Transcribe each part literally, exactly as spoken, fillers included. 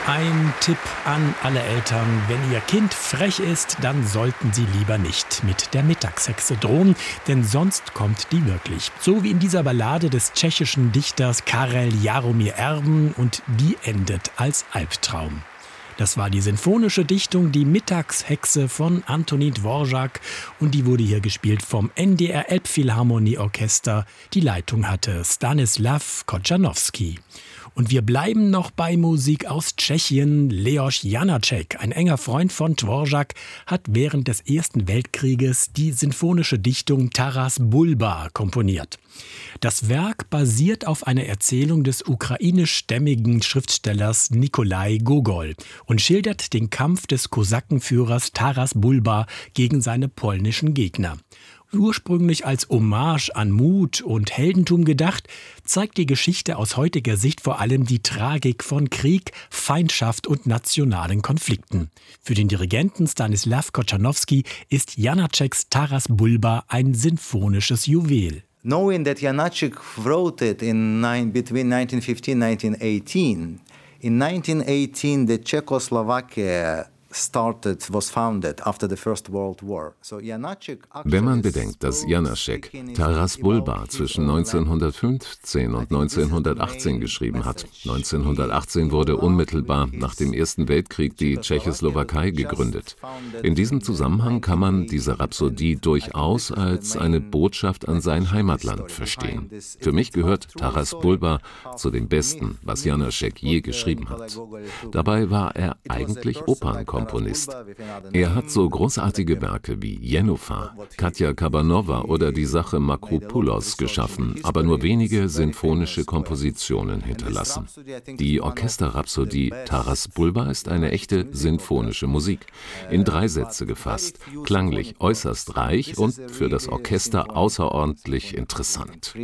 Ein Tipp an alle Eltern: Wenn ihr Kind frech ist, dann sollten sie lieber nicht mit der Mittagshexe drohen, denn sonst kommt die wirklich. So wie in dieser Ballade des tschechischen Dichters Karel Jaromír Erben, und die endet als Albtraum. Das war die sinfonische Dichtung Die Mittagshexe von Antonín Dvořák, und die wurde hier gespielt vom N D R Elbphilharmonieorchester. Die Leitung hatte Stanislav Kochanowski. Und wir bleiben noch bei Musik aus Tschechien. Leoš Janáček, ein enger Freund von Dvořák, hat während des Ersten Weltkrieges die sinfonische Dichtung Taras Bulba komponiert. Das Werk basiert auf einer Erzählung des ukrainischstämmigen Schriftstellers Nikolai Gogol und schildert den Kampf des Kosakenführers Taras Bulba gegen seine polnischen Gegner. Ursprünglich als Hommage an Mut und Heldentum gedacht, zeigt die Geschichte aus heutiger Sicht vor allem die Tragik von Krieg, Feindschaft und nationalen Konflikten. Für den Dirigenten Stanislav Kochanowski ist Janáčeks Taras Bulba ein sinfonisches Juwel. Knowing that Janáček wrote it in nine, between nineteen fifteen and nineteen eighteen, in nineteen eighteen the Czechoslovakia started, was founded after the First World War. So Janáček Wenn man bedenkt, dass Janáček Taras Bulba zwischen neunzehnhundertfünfzehn und neunzehnhundertachtzehn geschrieben hat. neunzehnhundertachtzehn wurde unmittelbar nach dem Ersten Weltkrieg die Tschechoslowakei gegründet. In diesem Zusammenhang kann man diese Rhapsodie durchaus als eine Botschaft an sein Heimatland verstehen. Für mich gehört Taras Bulba zu dem Besten, was Janáček je geschrieben hat. Dabei war er eigentlich Opernkomponist. Er hat so großartige Werke wie Jenůfa, Katja Kabanova oder die Sache Makropoulos geschaffen, aber nur wenige sinfonische Kompositionen hinterlassen. Die Orchesterrhapsodie Taras Bulba ist eine echte sinfonische Musik, in drei Sätze gefasst, klanglich äußerst reich und für das Orchester außerordentlich interessant.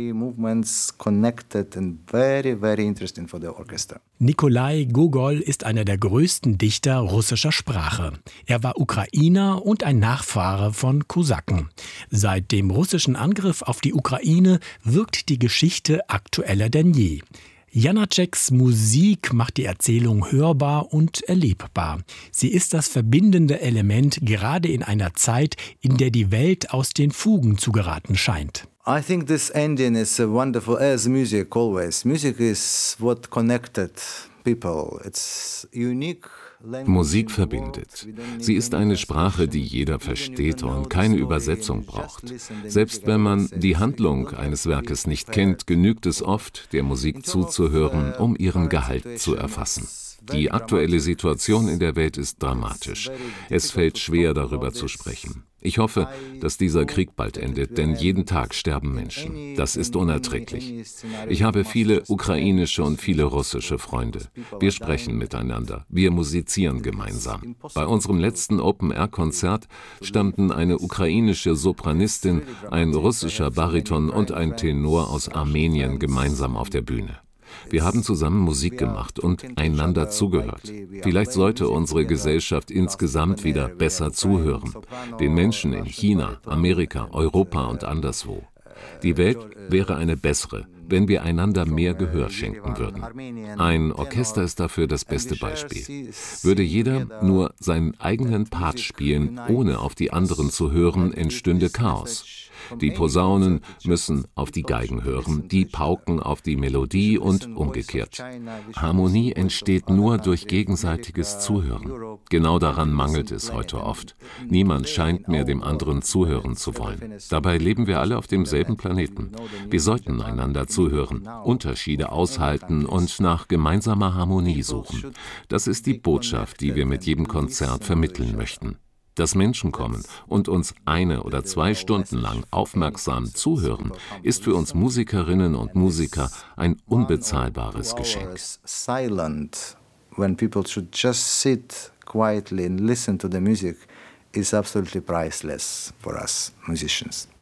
Nikolai Gogol ist einer der größten Dichter russischer Sprache. Er war Ukrainer und ein Nachfahre von Kosaken. Seit dem russischen Angriff auf die Ukraine wirkt die Geschichte aktueller denn je. Janáčeks Musik macht die Erzählung hörbar und erlebbar. Sie ist das verbindende Element, gerade in einer Zeit, in der die Welt aus den Fugen zu geraten scheint. I think this ending is wonderful, as music always. Music is what connected people. It's unique. Musik verbindet. Sie ist eine Sprache, die jeder versteht und keine Übersetzung braucht. Selbst wenn man die Handlung eines Werkes nicht kennt, genügt es oft, der Musik zuzuhören, um ihren Gehalt zu erfassen. Die aktuelle Situation in der Welt ist dramatisch. Es fällt schwer, darüber zu sprechen. Ich hoffe, dass dieser Krieg bald endet, denn jeden Tag sterben Menschen. Das ist unerträglich. Ich habe viele ukrainische und viele russische Freunde. Wir sprechen miteinander, wir musizieren gemeinsam. Bei unserem letzten Open-Air-Konzert standen eine ukrainische Sopranistin, ein russischer Bariton und ein Tenor aus Armenien gemeinsam auf der Bühne. Wir haben zusammen Musik gemacht und einander zugehört. Vielleicht sollte unsere Gesellschaft insgesamt wieder besser zuhören. Den Menschen in China, Amerika, Europa und anderswo. Die Welt wäre eine bessere, wenn wir einander mehr Gehör schenken würden. Ein Orchester ist dafür das beste Beispiel. Würde jeder nur seinen eigenen Part spielen, ohne auf die anderen zu hören, entstünde Chaos. Die Posaunen müssen auf die Geigen hören, die Pauken auf die Melodie und umgekehrt. Harmonie entsteht nur durch gegenseitiges Zuhören. Genau daran mangelt es heute oft. Niemand scheint mehr dem anderen zuhören zu wollen. Dabei leben wir alle auf demselben Planeten. Wir sollten einander zuhören, Unterschiede aushalten und nach gemeinsamer Harmonie suchen. Das ist die Botschaft, die wir mit jedem Konzert vermitteln möchten. Dass Menschen kommen und uns eine oder zwei Stunden lang aufmerksam zuhören, ist für uns Musikerinnen und Musiker ein unbezahlbares Geschenk. Silent, when people should just sit quietly and listen to the music, is absolutely priceless for us musicians.